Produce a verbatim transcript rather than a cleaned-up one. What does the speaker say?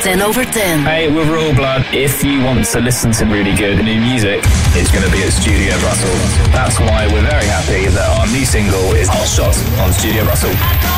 ten over ten. Hey, we're Royal Blood. If you want to listen to really good new music, it's going to be at Studio Brussels. That's why we're very happy that our new single is Hot Shots on Studio Brussels.